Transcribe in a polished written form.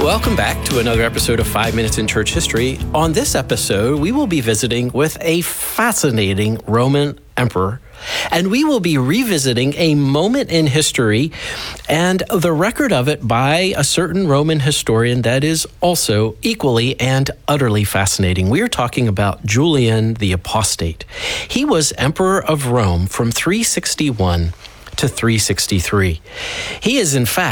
Welcome back to another episode of 5 Minutes in Church History. On this episode, we will be visiting with a fascinating Roman emperor, and we will be revisiting a moment in history and the record of it by a certain Roman historian that is also equally and utterly fascinating. We are talking about Julian the Apostate. He was emperor of Rome from 361 to 363. He is, in fact,